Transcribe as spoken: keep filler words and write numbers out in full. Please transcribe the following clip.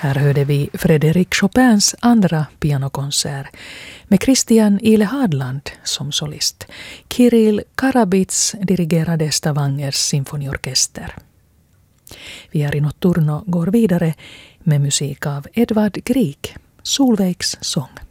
Här hörde vi Frédéric Chopins andra pianokonsert med Christian Ile Hadland som solist. Kirill Karabits dirigerade Stavangers symfoniorkester. Vi är i Notturno går vidare med musik av Edvard Grieg, Solveigs sång.